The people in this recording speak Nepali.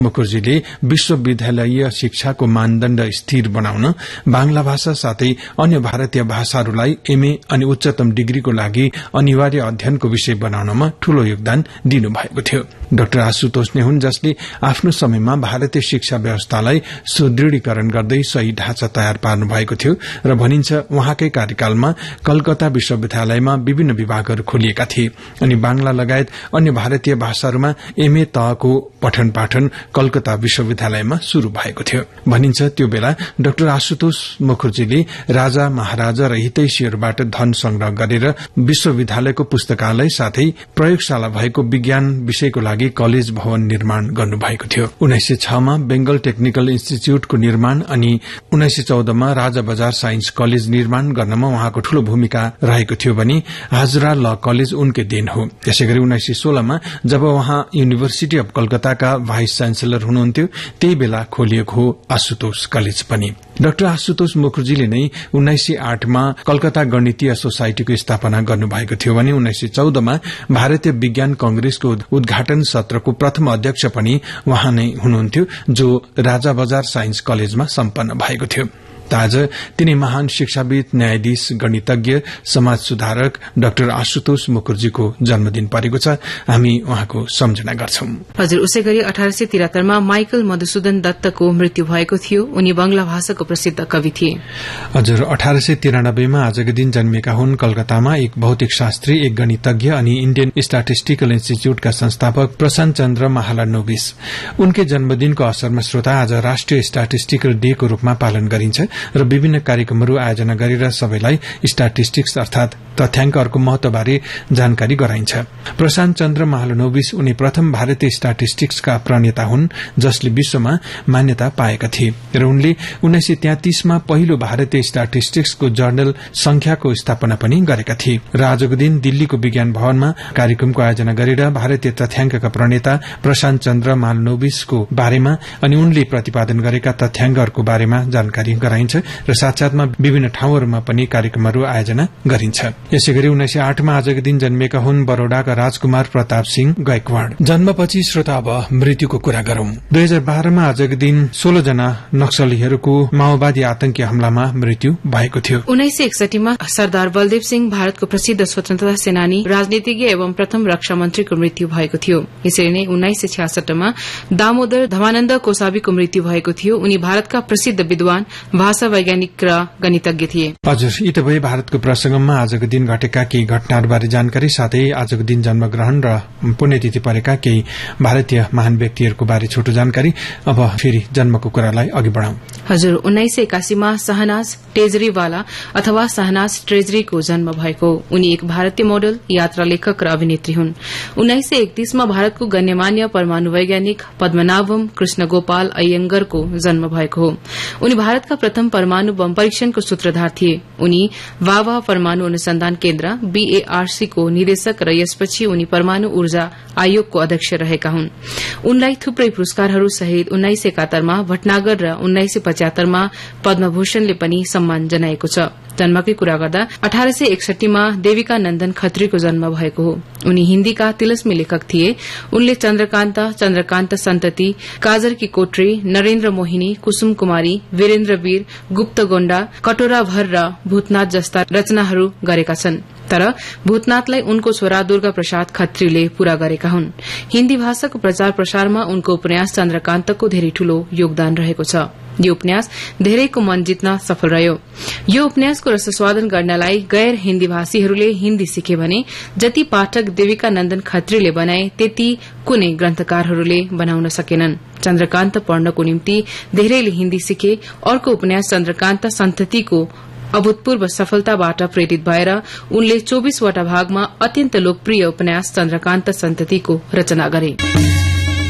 मुखर्जीले विश्वविद्यालयीय शिक्षाको मानदण्ड स्थिर बनाउन बांग्ला भाषा साथै अन्य भारतीय भाषाहरूलाई एमए अनि उच्चतम डिग्रीको लागि अनिवार्य अध्ययनको विषय बनाउनमा ठूलो योगदान दिनुभएको थियो। डाक्टर आशुतोष नै हुन् जसले आफ्नो समयमा भारतीय शिक्षा व्यवस्थालाई सुदृढीकरण गर्दै सही ढाँचा तयार पार्नु भएको थियो र भनिन्छ उहाँकै कार्यकालमा कलकत्ता विश्वविद्यालयमा विभिन्न विभागहरू खोलिएका थिए अनि बांग्ला लगायत अन्य भारतीय भाषाहरूमा एमए तहको पठन पाठन कलकत्ता विश्वविद्यालयमा शुरू भएको थियो। भनिन्छ त्यो बेला डाक्टर आशुतोष मुखर्जीले राजा महाराजा र हितैषीहरूबाट धन संग्रह गरेर विश्वविद्यालयको पुस्तकालय साथै प्रयोगशाला भएको विज्ञान विषयको लागि कलेज भवन निर्माण गर्नुभएको थियो। 1906 मा बेंगल टेक्निकल इन्स्टिच्यूटको निर्माण अनि 1914 मा राजा बजार साइन्स कलेज निर्माण गर्नमा उहाँको ठूलो भूमिका रहेको थियो भने हाजरा ल कलेज उनकै देन हो। त्यसैगरी 1916 मा जब उहाँ युनिभर्सिटी अफ कलकत्ताका भाइस च्यान्सेलर हुनुहुन्थ्यो त्यही बेला खोलिएको हो आशुतोष कलेज पनि। डाक्टर आशुतोष मुखर्जीले नै 1908 मा कलकत्ता गणितीय सोसाइटीको स्थापना गर्नुभएको थियो भने 1914 मा भारतीय विज्ञान कंग्रेसको उद्घाटन सत्रको प्रथम अध्यक्ष पनि उहाँ नै हुनुहुन्थ्यो जो राजा बजार साइन्स कलेजमा सम्पन्न भएको थियो। आज तिनै महान शिक्षाविद, न्यायाधीश, गणितज्ञ, समाज सुधारक डाक्टर आशुतोष मुखर्जीको जन्मदिन परेको छ। हामी उहाँको सम्झना गर्छौं। हजुर, उसै गरी 1873 मा माइकल मधुसूदन दत्तको मृत्यु भएको थियो। उनी बंगला भाषाको प्रसिद्ध कवि थिए। हजुर, 1893 मा आजको दिन जन्मेका हुन्। कलकत्तामा एक भौतिक शास्त्री, एक गणितज्ञ अनि इण्डियन स्ट्याटिस्टिकल इन्स्टिच्यूटका संस्थापक प्रशान्त चन्द्र महालनोबिस। उनकै जन्मदिनको अवसरमा श्रोता आज राष्ट्रिय स्ट्याटिस्टिकल डे को रूपमा पालन गरिन्छ र विभिन्न कार्यक्रमहरू आयोजना गरेर सबैलाई स्ट्याटिस्टिक्स अर्थात तथ्याङ्कहरूको महत्वबारे जानकारी गराइन्छ। प्रशान्त चन्द्र महालनोबिस उनी प्रथम भारतीय स्ट्याटिस्टिक्सका प्रणेता हुन् जसले विश्वमा मान्यता पाएका थिए र उनले 1933 मा पहिलो भारतीय स्ट्याटिस्टिक्सको जर्नल संख्याको स्थापना पनि गरेका थिए र आजको दिन दिल्लीको विज्ञान भवनमा कार्यक्रमको आयोजना गरेर भारतीय तथ्याङ्कका प्रणेता प्रशान्त चन्द्र महालनोबिसको बारेमा अनि उनले प्रतिपादन गरेका तथ्याङ्कहरूको बारेमा जानकारी गराइन्छ र साथसाथमा विभिन्न ठाउँहरूमा पनि कार्यक्रमहरू आयोजना गरिन्छ। यसैगरी 1908 मा आजको दिन जन्मेका हुन् बरोडाका राजकुमार प्रताप सिंह गायकवाड़। जन्मपछि श्रोता अब मृत्युको कुरा गरौं। 2012 मा आजको दिन 16 जना नक्सलीहरूको माओवादी आतंकी हमलामा मृत्यु भएको थियो। 1961 मा सरदार बलदेव सिंह भारतको प्रसिद्ध स्वतन्त्रता सेनानी, राजनीतिज्ञ एवं प्रथम रक्षा मन्त्रीको मृत्यु भएको थियो। यसरी नै 1966 मा दामोदर धमानन्द कोसाबीको मृत्यु भएको थियो। उनी भारतका प्रसिद्ध विद्वान, भाषा वैज्ञानिक र गणितज्ञ थिए। हजुर, यी त भए भारतको प्रसंगमा आजको दिन घटेका केही घटनाहरूबारे जानकारी, साथै आजको दिन जन्मग्रहण र पुण्यतिथि परेका केही भारतीय महान व्यक्तिहरूको बारे छोटो जानकारी। अब फेरि जन्मको कुरालाई अघि बढ़ाउँ। हजुर, 1981 मा शहनाज टेजरीवाला अथवा शहनाज ट्रेजरीको जन्म भएको। उनी एक भारतीय मोडल, यात्रा लेखक र अभिनेत्री हुन्। 1931 मा भारतको गण्यमान्य परमाणु वैज्ञानिक पद्मनाभम कृष्ण गोपाल अय्यंगरको जन्म भएको हो। उनी भारतका प्रथम परमाणु बम परीक्षणको सूत्रधार थिए। उनी वावा परमाणु अनुसन्धान केन्द्र BARC को निदेशक र यसपछि उनी परमाणु ऊर्जा आयोगको अध्यक्ष रहेका हुन्। उनलाई थुप्रै पुरस्कारहरू सहित 1971 मा भटनागर र 1975 मा पद्मभूषणले पनि सम्मान जनाएको छ। जन्मकै कुरा गर्दा 1861 मा देविका नन्दन खत्रीको जन्म भएको हो। उनी हिन्दीका तिलस्मी लेखक थिए। उनले चन्द्रकान्त सन्तति, काजर की कोठरी, नरेन्द्र मोहिनी, कुसुम कुमारी, वीरेन्द्र वीर, गुप्त गोण्डा, कटोरा भर र भूतनाथ जस्ता रचनाहरू गरेका छन्। तर भूतनाथलाई उनको छोरा दुर्गा प्रसाद खत्रीले पूरा गरेका हुन्। हिन्दी भाषाको प्रचार प्रसारमा उनको उपन्यास चन्द्रकान्तको धेरै ठूलो योगदान रहेको छ। यो उपन्यास धेरैको मन जित्न सफल रह्यो। यो उपन्यासको रसस्वादन गर्नलाई गैर हिन्दी भाषीहरूले हिन्दी सिके भने जति पाठक देविका नन्दन खत्रीले बनाए त्यति कुनै ग्रन्थकारहरूले बनाउन सकेनन्। चन्द्रकान्त पढ्नको निम्ति धेरैले हिन्दी सिके। अर्को उपन्यास चन्द्रकान्त सन्ततिको अभूतपूर्व सफलताबाट प्रेरित भएर उनले 24 वटा भागमा अत्यन्त लोकप्रिय उपन्यास चन्द्रकान्त सन्ततिको रचना गरे।